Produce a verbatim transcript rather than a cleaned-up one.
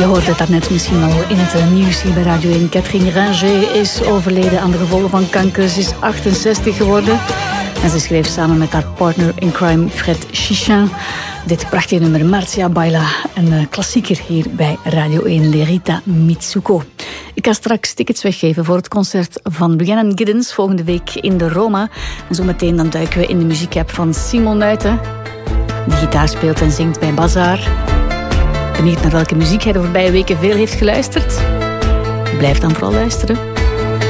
Je hoorde het daarnet misschien al in het nieuws hier bij Radio één. Catherine Ringer is overleden aan de gevolgen van kanker. Ze is achtenzestig geworden. En ze schreef samen met haar partner in crime Fred Chichin dit prachtige nummer Marcia Baila. Een klassieker hier bij Radio één, Lerita Mitsuko. Ik ga straks tickets weggeven voor het concert van Rhiannon Giddens volgende week in de Roma. En zometeen dan duiken we in de muziekapp van Simon Nuiten, die gitaar speelt en zingt bij Bazaar. Benieuwd naar welke muziek hij de voorbije weken veel heeft geluisterd? Blijf dan vooral luisteren.